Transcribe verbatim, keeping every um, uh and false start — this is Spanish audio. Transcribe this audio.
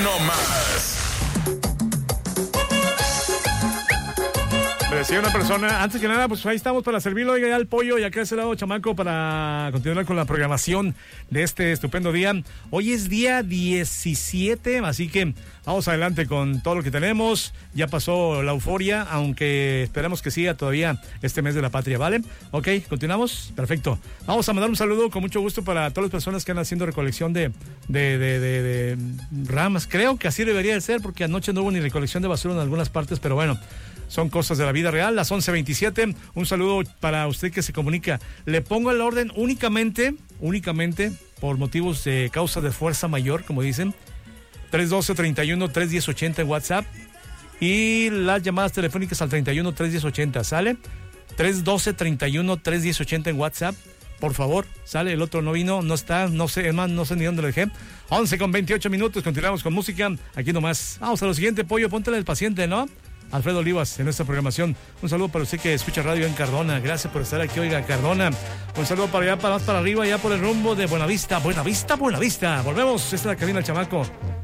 no más. Me decía una persona, antes que nada, pues ahí estamos para servirlo, oiga, ya el pollo y acá ese lado chamaco para continuar con la programación de este estupendo día. Hoy es día diecisiete, así que vamos adelante con todo lo que tenemos. Ya pasó la euforia, aunque esperamos que siga todavía este mes de la patria, ¿vale? Ok, continuamos, perfecto. Vamos a mandar un saludo con mucho gusto para todas las personas que andan haciendo recolección de, de, de, de, de ramas. Creo que así debería de ser, porque anoche no hubo ni recolección de basura en algunas partes, pero bueno, son cosas de la vida real. Las once veintisiete, un saludo para usted que se comunica. Le pongo el orden únicamente, únicamente por motivos de causa de fuerza mayor, como dicen. tres uno dos, treinta y uno, tres diez, ochenta en WhatsApp. Y las llamadas telefónicas al treinta y uno, tres diez, ochenta, ¿sale? tres uno dos, treinta y uno, tres diez, ochenta en WhatsApp. Por favor, sale, el otro no vino, no está, no sé, es más, no sé ni dónde lo dejé. once con veintiocho minutos, continuamos con música, aquí nomás. Vamos a lo siguiente, pollo, póntele el paciente, ¿no? Alfredo Olivas en nuestra programación. Un saludo para usted que escucha radio en Cardona. Gracias por estar aquí, oiga, Cardona. Un saludo para allá, para más para arriba, allá por el rumbo de Buenavista, Buenavista, Buenavista. Volvemos, esta es la cabina del chamaco.